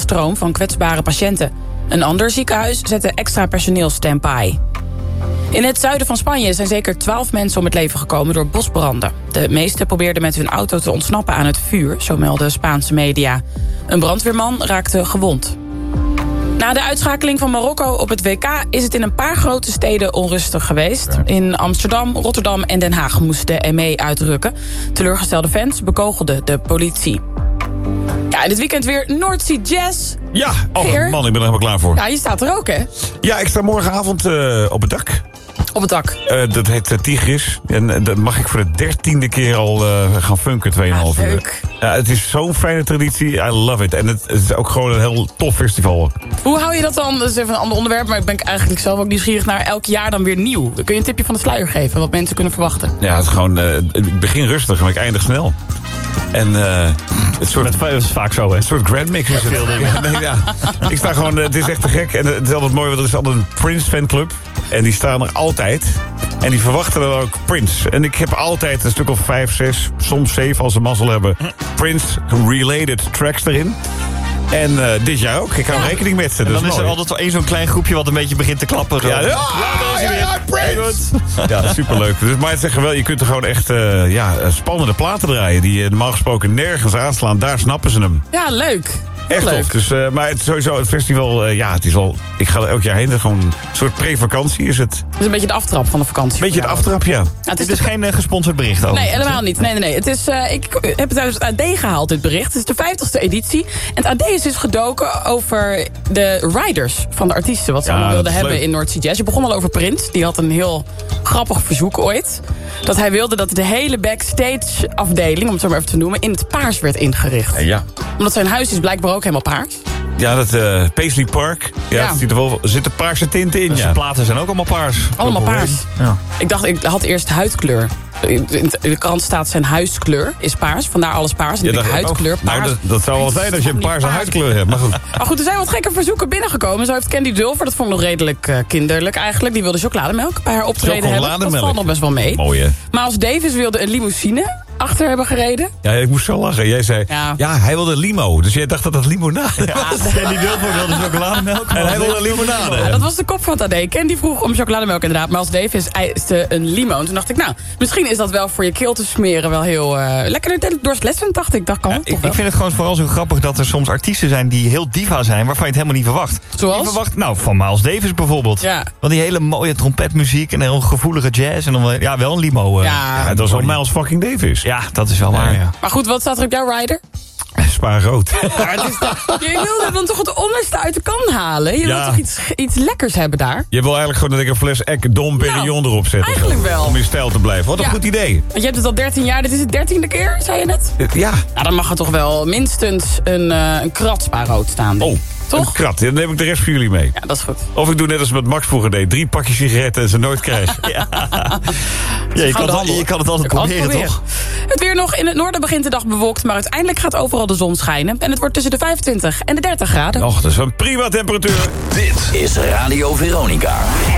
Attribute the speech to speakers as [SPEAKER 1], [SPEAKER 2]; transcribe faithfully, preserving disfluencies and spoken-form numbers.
[SPEAKER 1] doorstroom van kwetsbare patiënten. Een ander ziekenhuis zette extra personeel stand-by. In het zuiden van Spanje zijn zeker twaalf mensen om het leven gekomen door bosbranden. De meesten probeerden met hun auto te ontsnappen aan het vuur, zo melden Spaanse media. Een brandweerman raakte gewond. Na de uitschakeling van Marokko op het W K is het in een paar grote steden onrustig geweest. In Amsterdam, Rotterdam en Den Haag moest de M E uitrukken. Teleurgestelde fans bekogelden de politie. Ja, in dit weekend weer North Sea Jazz.
[SPEAKER 2] Ja, oh
[SPEAKER 1] Geer.
[SPEAKER 2] man, ik ben er helemaal klaar voor.
[SPEAKER 1] Ja, je staat er ook, hè?
[SPEAKER 2] Ja, ik sta morgenavond uh, op het dak.
[SPEAKER 1] Op het dak.
[SPEAKER 2] Uh, dat heet uh, Tigris. En uh, dat mag ik voor de dertiende keer al uh, gaan funken, tweeënhalf
[SPEAKER 1] ah,
[SPEAKER 2] uur.
[SPEAKER 1] leuk.
[SPEAKER 2] Ja, het is zo'n fijne traditie. I love it. En het, het is ook gewoon een heel tof festival.
[SPEAKER 1] Hoe hou je dat dan? Dat is even een ander onderwerp, maar ik ben eigenlijk zelf ook nieuwsgierig naar elk jaar dan weer nieuw. Dan kun je een tipje van de sluier geven, wat mensen kunnen verwachten.
[SPEAKER 2] Ja, het is gewoon, uh, ik begin rustig, maar ik eindig snel. En uh, het soort,
[SPEAKER 3] dat is vaak zo, hè?
[SPEAKER 2] Een soort grand mix is het. Ja, nee, ja. Ik sta gewoon, het is echt te gek. En het is altijd mooi, want er is altijd een Prince fanclub. En die staan er altijd. En die verwachten dan ook Prince. En ik heb altijd een stuk of vijf, zes, soms zeven als ze mazzel hebben, Prince-related tracks erin. En uh, dit jaar ook. Ik hou ja. rekening met ze.
[SPEAKER 3] En dan
[SPEAKER 2] is
[SPEAKER 3] is er
[SPEAKER 2] mooi.
[SPEAKER 3] altijd wel één zo'n klein groepje wat een beetje begint te klappen.
[SPEAKER 2] Ja, ja, ja, ja, ja, Prince! Ja, superleuk. Dus, maar het zeggen wel, je kunt er gewoon echt uh, ja, spannende platen draaien. Die uh, normaal gesproken nergens aanslaan. Daar snappen ze hem.
[SPEAKER 1] Ja, leuk.
[SPEAKER 2] Echt
[SPEAKER 1] leuk.
[SPEAKER 2] tof. Dus, uh, maar het, sowieso, het festival, uh, ja, het is al. Ik ga er elk jaar heen. Het is gewoon een soort pre-vakantie is het.
[SPEAKER 1] Het is een beetje de aftrap van de vakantie.
[SPEAKER 2] Beetje de aftrap, ja.
[SPEAKER 1] ja het is
[SPEAKER 3] Dit is geen uh, gesponsord bericht over.
[SPEAKER 1] Nee, helemaal niet. Nee, nee, nee. Het is, uh, ik heb het uit het A D gehaald, dit bericht. Het is de vijftigste editie. En het A D is dus gedoken over de riders van de artiesten. Wat ze
[SPEAKER 2] Ja,
[SPEAKER 1] allemaal wilden
[SPEAKER 2] dat is
[SPEAKER 1] hebben
[SPEAKER 2] leuk.
[SPEAKER 1] in North Sea Jazz. Je begon al over Prince. Die had een heel grappig verzoek ooit. Dat hij wilde dat de hele backstage afdeling, om het zo maar even te noemen, in het paars werd ingericht.
[SPEAKER 2] Ja, ja.
[SPEAKER 1] Omdat zijn huis is blijkbaar ook helemaal paars.
[SPEAKER 2] Ja, dat uh, Paisley Park. Ja,
[SPEAKER 1] Ja.
[SPEAKER 2] Het ziet er wel, er zitten paarse tinten in.
[SPEAKER 3] Dus
[SPEAKER 2] Ja.
[SPEAKER 3] de platen zijn ook allemaal paars.
[SPEAKER 1] Allemaal paars.
[SPEAKER 3] Ja.
[SPEAKER 1] Ik dacht, ik had eerst huidkleur. In de krant staat zijn huiskleur is paars. Vandaar alles paars. En
[SPEAKER 2] Ja,
[SPEAKER 1] ik denk
[SPEAKER 2] dat-
[SPEAKER 1] huidkleur,
[SPEAKER 2] oh,
[SPEAKER 1] paars.
[SPEAKER 2] Nou, dat, dat zou wel zijn als je een paarse huidkleur hebt. Maar goed.
[SPEAKER 1] Maar goed, er zijn wat gekke verzoeken binnengekomen. Zo heeft Candy Dulfer, dat vond ik nog redelijk uh, kinderlijk eigenlijk. Die wilde chocolademelk bij haar optreden hebben. Dat
[SPEAKER 2] Chocolademelk.
[SPEAKER 1] valt nog best wel mee.
[SPEAKER 2] Mooi, hè?
[SPEAKER 1] Miles Davis wilde een limousine achter hebben gereden.
[SPEAKER 2] Ja, ik moest zo lachen. Jij zei, ja,
[SPEAKER 1] Ja.
[SPEAKER 2] hij wilde limo. Dus jij dacht dat dat limonade was.
[SPEAKER 3] Ja, en die Dulfer wilde chocolademelk.
[SPEAKER 2] En hij wilde limonade.
[SPEAKER 1] Ja, dat was de kop van het A D. Candy vroeg om chocolademelk inderdaad. Miles Davis eiste een limo. En toen dacht ik, nou, misschien is dat wel voor je keel te smeren wel heel uh, lekker doorslessend, dacht ik. Dat kan
[SPEAKER 3] Ja,
[SPEAKER 1] toch
[SPEAKER 3] ik,
[SPEAKER 1] wel.
[SPEAKER 3] ik vind het gewoon vooral zo grappig dat er soms artiesten zijn die heel diva zijn, waarvan je het helemaal niet verwacht.
[SPEAKER 1] Zoals?
[SPEAKER 3] Je verwacht, nou, van Miles Davis bijvoorbeeld.
[SPEAKER 1] Ja.
[SPEAKER 3] Want die hele mooie trompetmuziek en heel gevoelige jazz en dan wel- ja, wel een limo. Uh,
[SPEAKER 1] Ja.
[SPEAKER 2] Ja, dat was wel Miles fucking Davis.
[SPEAKER 3] Ja, dat is wel waar, ja.
[SPEAKER 1] Maar goed, wat staat er op jouw rider?
[SPEAKER 2] Spaarrood.
[SPEAKER 1] Maar het is je wilde dan toch het onderste uit de kan halen? Je
[SPEAKER 2] Ja.
[SPEAKER 1] wilt toch iets, iets lekkers hebben daar?
[SPEAKER 2] Je wil eigenlijk gewoon dat ik een fles Ek Dom Perignon erop zet. of zo.
[SPEAKER 1] eigenlijk wel.
[SPEAKER 2] Om in stijl te blijven. Wat een
[SPEAKER 1] Ja.
[SPEAKER 2] goed idee.
[SPEAKER 1] Want je hebt het al dertien jaar, dit is het dertiende keer, zei je net?
[SPEAKER 2] Ja.
[SPEAKER 1] Nou, dan mag er toch wel minstens een, uh, een krat spaarrood staan.
[SPEAKER 2] Oh,
[SPEAKER 1] Toch?
[SPEAKER 2] een krat. Dan neem ik de rest voor jullie mee.
[SPEAKER 1] Ja, dat is goed.
[SPEAKER 2] Of ik doe net als met Max vroeger deed. Drie pakjes sigaretten en ze nooit krijgen.
[SPEAKER 3] Ja, je, kan het, je kan het altijd
[SPEAKER 1] Ik kan
[SPEAKER 3] proberen,
[SPEAKER 1] het
[SPEAKER 3] toch?
[SPEAKER 1] Het weer nog. In het noorden begint de dag bewolkt, maar uiteindelijk gaat overal de zon schijnen. En het wordt tussen de vijfentwintig en de dertig graden.
[SPEAKER 2] Och, dat is een prima temperatuur.
[SPEAKER 4] Dit is Radio Veronica.